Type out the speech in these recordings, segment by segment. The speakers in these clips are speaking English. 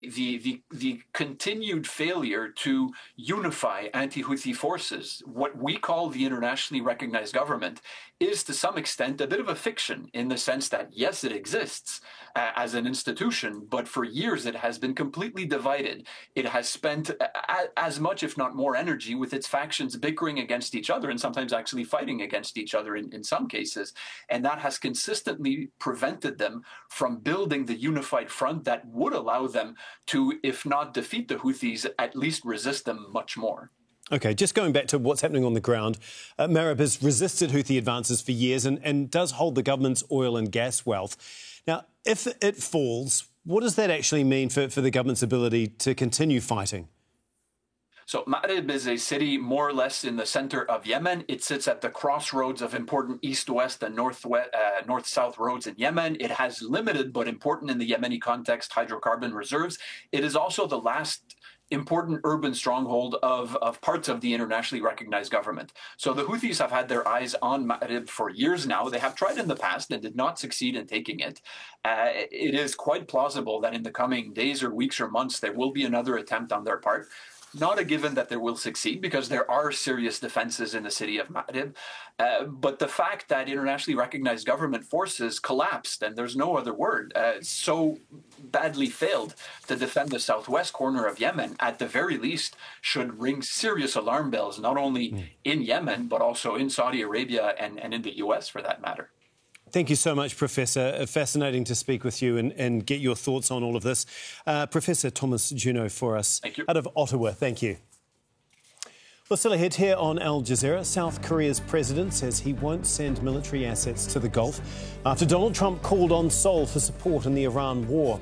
the continued failure to unify anti-Houthi forces, what we call the internationally recognized government, is to some extent a bit of a fiction, in the sense that, yes, it exists as an institution, but for years it has been completely divided. It has spent as much, if not more, energy with its factions bickering against each other and sometimes actually fighting against each other in some cases. And that has consistently prevented them from building the unified front that would allow them to, if not defeat the Houthis, at least resist them much more. OK, just going back to what's happening on the ground, Marib has resisted Houthi advances for years and does hold the government's oil and gas wealth. Now, if it falls, what does that actually mean for the government's ability to continue fighting? So Ma'rib is a city more or less in the center of Yemen. It sits at the crossroads of important east-west and north-south roads in Yemen. It has limited but important in the Yemeni context hydrocarbon reserves. It is also the last important urban stronghold of parts of the internationally recognized government. So the Houthis have had their eyes on Ma'rib for years now. They have tried in the past and did not succeed in taking it. It is quite plausible that in the coming days or weeks or months there will be another attempt on their part. Not a given that they will succeed, because there are serious defenses in the city of Ma'rib. But the fact that internationally recognized government forces collapsed, and there's no other word, so badly failed to defend the southwest corner of Yemen, at the very least, should ring serious alarm bells, not only in Yemen, but also in Saudi Arabia and in the US, for that matter. Thank you so much, Professor. Fascinating to speak with you and get your thoughts on all of this. Professor Thomas Juneau for us out of Ottawa. Thank you. Well, still ahead here on Al Jazeera, South Korea's president says he won't send military assets to the Gulf after Donald Trump called on Seoul for support in the Iran war.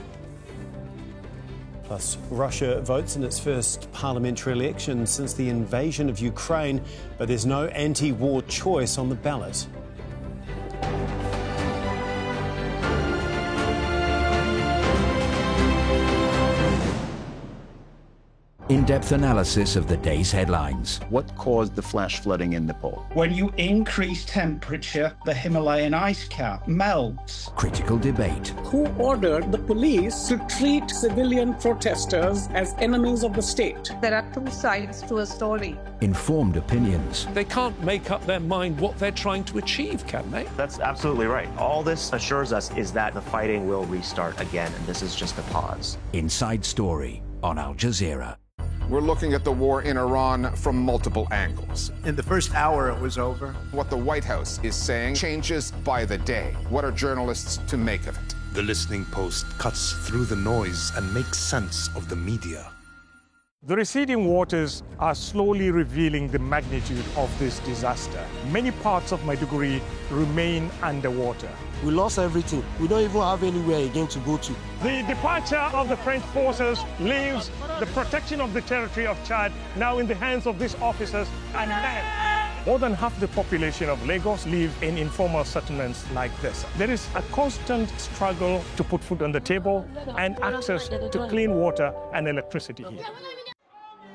Plus, Russia votes in its first parliamentary election since the invasion of Ukraine, but there's no anti-war choice on the ballot. In-depth analysis of the day's headlines. What caused the flash flooding in Nepal? When you increase temperature, the Himalayan ice cap melts. Critical debate. Who ordered the police to treat civilian protesters as enemies of the state? There are two sides to a story. Informed opinions. They can't make up their mind what they're trying to achieve, can they? That's absolutely right. All this assures us is that the fighting will restart again, and this is just a pause. Inside Story on Al Jazeera. We're looking at the war in Iran from multiple angles. In the first hour, it was over. What the White House is saying changes by the day. What are journalists to make of it? The Listening Post cuts through the noise and makes sense of the media. The receding waters are slowly revealing the magnitude of this disaster. Many parts of Maiduguri remain underwater. We lost everything. We don't even have anywhere again to go to. The departure of the French forces leaves the protection of the territory of Chad now in the hands of these officers and men. More than half the population of Lagos live in informal settlements like this. There is a constant struggle to put food on the table and access to clean water and electricity here.